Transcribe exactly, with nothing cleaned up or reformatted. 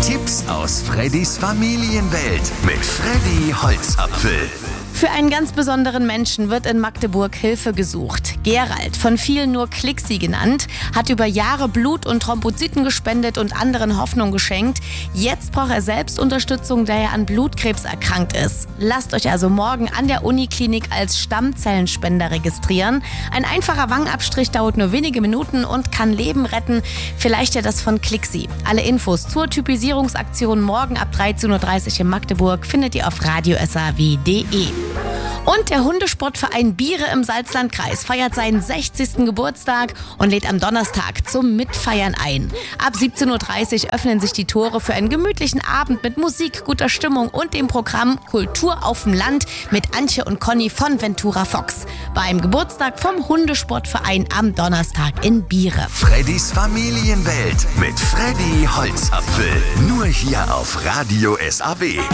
Tipps aus Freddys Familienwelt mit Freddy Holzapfel. Für einen ganz besonderen Menschen wird in Magdeburg Hilfe gesucht. Gerald, von vielen nur Klixi genannt, hat über Jahre Blut und Thrombozyten gespendet und anderen Hoffnung geschenkt. Jetzt braucht er selbst Unterstützung, da er an Blutkrebs erkrankt ist. Lasst euch also morgen an der Uniklinik als Stammzellenspender registrieren. Ein einfacher Wangenabstrich dauert nur wenige Minuten und kann Leben retten. Vielleicht ja das von Klixi. Alle Infos zur Typisierungsaktion morgen ab dreizehn Uhr dreißig in Magdeburg findet ihr auf radio s a w punkt d e. Und der Hundesportverein Biere im Salzlandkreis feiert seinen sechzigsten Geburtstag und lädt am Donnerstag zum Mitfeiern ein. Ab siebzehn Uhr dreißig öffnen sich die Tore für einen gemütlichen Abend mit Musik, guter Stimmung und dem Programm Kultur auf dem Land mit Antje und Conny von Ventura Fox. Beim Geburtstag vom Hundesportverein am Donnerstag in Biere. Freddys Familienwelt mit Freddy Holzapfel. Nur hier auf Radio S A W.